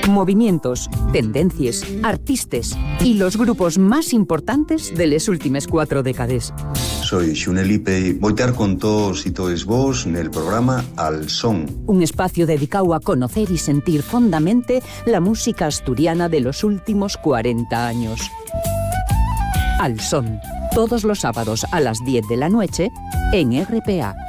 Movimientos, tendencias, artistas y los grupos más importantes de las últimas 4 décadas. Soy Xunelipe y voy a estar con todos y todos vos en el programa Al Son. Un espacio dedicado a conocer y sentir fondamente la música asturiana de los últimos 40 años. Al Son, todos los sábados a las 10 de la noche en RPA.